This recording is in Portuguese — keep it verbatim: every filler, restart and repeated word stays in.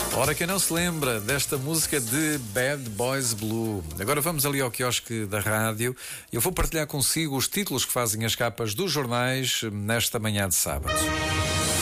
Ora, quem não se lembra desta música de Bad Boys Blue? Agora vamos ali ao quiosque da rádio. Eu vou partilhar consigo os títulos que fazem as capas dos jornais nesta manhã de sábado.